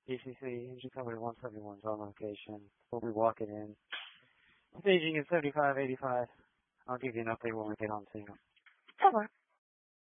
DCC, engine company 171's on location. We'll be walking in. Staging is 7585. I'll give you an update when we get on scene. Over.